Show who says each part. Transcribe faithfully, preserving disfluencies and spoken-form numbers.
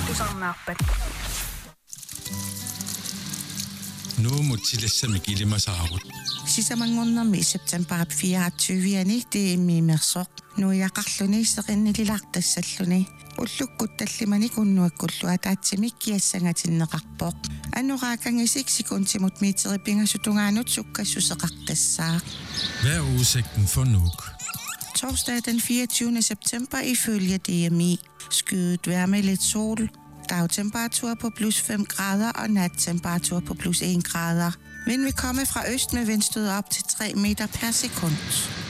Speaker 1: tusarnaarpat
Speaker 2: nuumutsilassa kilimasaarut
Speaker 3: sisamangornermi september fireogtyve det er mimersoq nuiaqarluni seqinnililartassalluni уллуккут таллимани куннуаккуллуа таатсимик киассангаатиннеқарпоқ аннораакангисик секунтимут митериппингасутунгаанут суккассусеқартассаа.
Speaker 2: Hvad er udsigten for Nuuk?
Speaker 3: Torsdag den fireogtyvende september ifølge D M I. Skyet vejr med lidt sol. Dagtemperatur på plus fem grader og nattemperatur på plus en grader. Vind vil komme fra øst med vindstød op til tre meter per sekund.